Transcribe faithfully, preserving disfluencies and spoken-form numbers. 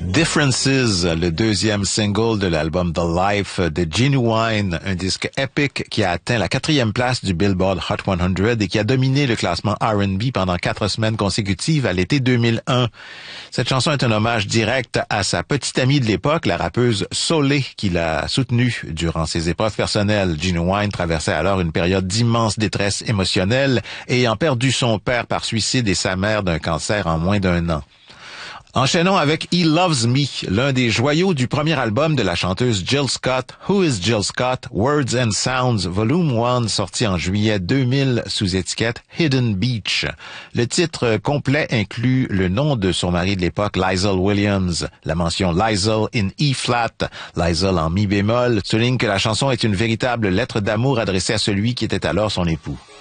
Differences, le deuxième single de l'album The Life de Genuine, un disque épique qui a atteint la quatrième place du Billboard Hot cent et qui a dominé le classement R and B pendant quatre semaines consécutives à l'été deux mille un. Cette chanson est un hommage direct à sa petite amie de l'époque, la rappeuse Soleil, qui l'a soutenue durant ses épreuves personnelles. Genuine traversait alors une période d'immense détresse émotionnelle, ayant perdu son père par suicide et sa mère d'un cancer en moins d'un an. Enchaînons avec He Loves Me, l'un des joyaux du premier album de la chanteuse Jill Scott, Who is Jill Scott? Words and Sounds, Volume un, sorti en juillet deux mille sous étiquette Hidden Beach. Le titre complet inclut le nom de son mari de l'époque, Liesl Williams. La mention Liesl in E-flat, Liesl en mi bémol, souligne que la chanson est une véritable lettre d'amour adressée à celui qui était alors son époux.